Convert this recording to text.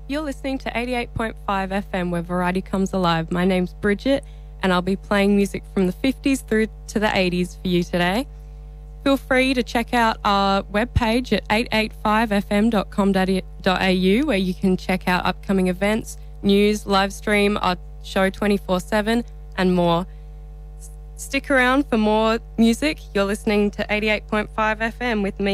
You're listening to 88.5 FM where variety comes alive. My name's Bridget and I'll be playing music from the 50s through to the 80s for you today. Feel free to check out our webpage at 885fm.com.au where you can check out upcoming events, news, live stream, our show 24/7 and more. Stick around for more music. You're listening to 88.5 FM with me,